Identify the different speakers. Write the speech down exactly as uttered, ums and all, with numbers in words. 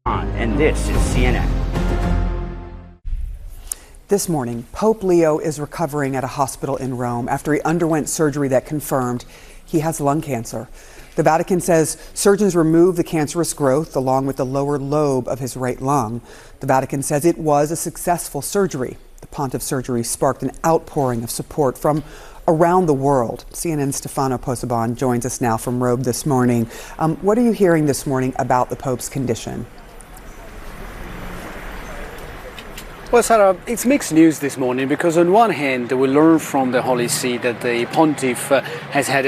Speaker 1: And this is C N N.
Speaker 2: This morning, Pope Leo is recovering at a hospital in Rome after he underwent surgery that confirmed he has lung cancer. The Vatican says surgeons removed the cancerous growth along with the lower lobe of his right lung. The Vatican says it was a successful surgery. The Pontiff's surgery sparked an outpouring of support from around the world. C N N's Stefano Possebon joins us now from Rome this morning. Um, what are you hearing this morning about the Pope's condition?
Speaker 3: Well, Sarah, it's mixed news this morning because on one hand, we learn from the Holy See that the Pontiff uh, has had